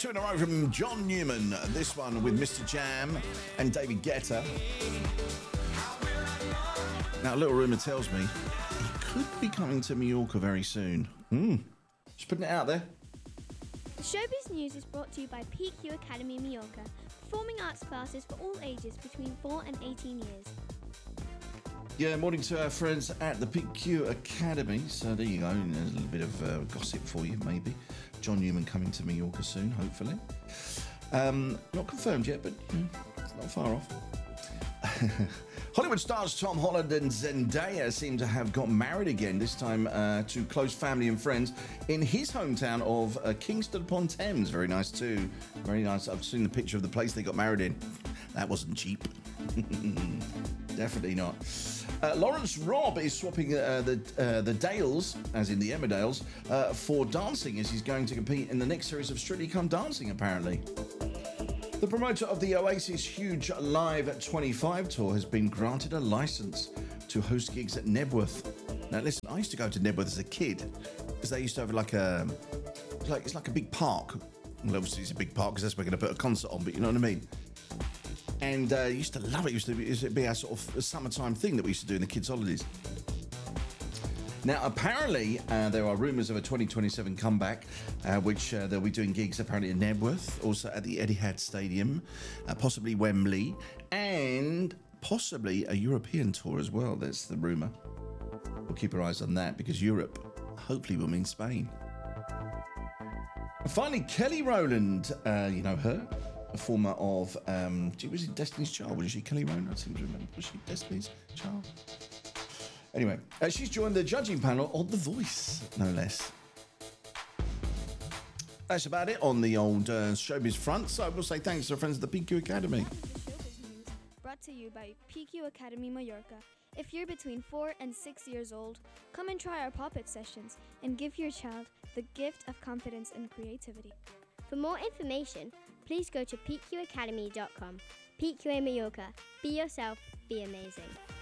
Two in a row from John Newman. This one with Mr. Jam and David Guetta. Now, a little rumour tells me he could be coming to Mallorca very soon. Just putting it out there. The Showbiz News is brought to you by PQ Academy Mallorca, performing arts classes for all ages between 4 and 18 years. Yeah, morning to our friends at the PQ Academy. So there you go, there's a little bit of gossip for you, maybe. John Newman coming to Mallorca soon, hopefully. Not confirmed yet, but it's not far off. Hollywood stars Tom Holland and Zendaya seem to have got married again, this time to close family and friends in his hometown of Kingston upon Thames. Very nice too. Very nice. I've seen the picture of the place they got married in. That wasn't cheap. Definitely not. Lawrence Robb is swapping the Dales, as in the Emmerdales, for dancing as he's going to compete in the next series of Strictly Come Dancing, apparently. The promoter of the Oasis Huge Live 25 tour has been granted a license to host gigs at Nebworth. Now, listen, I used to go to Nebworth as a kid because they used to have it's like a big park. Well, obviously it's a big park because that's where we're going to put a concert on, but you know what I mean? And I used to love it. It used to be our sort of summertime thing that we used to do in the kids' holidays. Now, apparently, there are rumours of a 2027 comeback, which they'll be doing gigs apparently in Nebworth, also at the Etihad Stadium, possibly Wembley, and possibly a European tour as well. That's the rumour. We'll keep our eyes on that because Europe hopefully will mean Spain. And finally, Kelly Rowland, you know her, a former of, was it Destiny's Child? Was she Kelly Rowland? I seem to remember. Was she Destiny's Child? Anyway, she's joined the judging panel on The Voice, no less. That's about it on the old showbiz front. So we'll say thanks to our friends at the PQ Academy. That was the Showbiz News, brought to you by PQ Academy Mallorca. If you're between 4 and 6 years old, come and try our pop-up sessions and give your child the gift of confidence and creativity. For more information, please go to pqacademy.com. PQA Mallorca. Be yourself, be amazing.